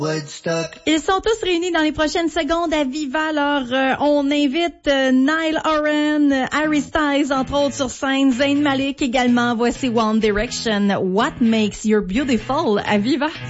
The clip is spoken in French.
Woodstock. Ils sont tous réunis dans les prochaines secondes à Viva. Alors, on invite Niall Horan, Harry Styles, entre autres, sur scène, Zayn Malik également. Voici One Direction, What Makes You Beautiful à Viva.